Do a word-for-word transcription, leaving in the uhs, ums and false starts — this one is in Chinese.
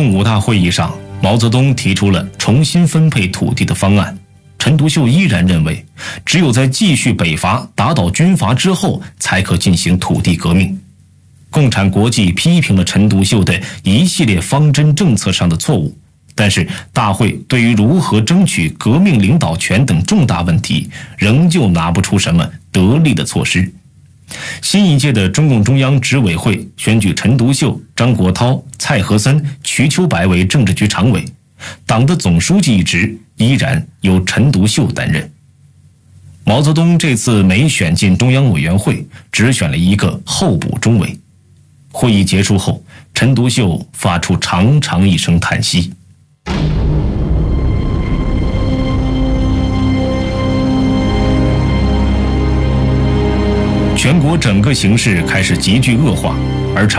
共五大会议上，毛泽东提出了重新分配土地的方案。陈独秀依然认为，只有在继续北伐、打倒军阀之后，才可进行土地革命。共产国际批评了陈独秀的一系列方针政策上的错误，但是大会对于如何争取革命领导权等重大问题，仍旧拿不出什么得力的措施。新一届的中共中央执委会选举陈独秀、张国焘、蔡和森、瞿秋白为政治局常委，党的总书记一职依然由陈独秀担任。毛泽东这次没选进中央委员会，只选了一个候补中委。会议结束后，陈独秀发出长长一声叹息。全国整个形势开始急剧恶化，而长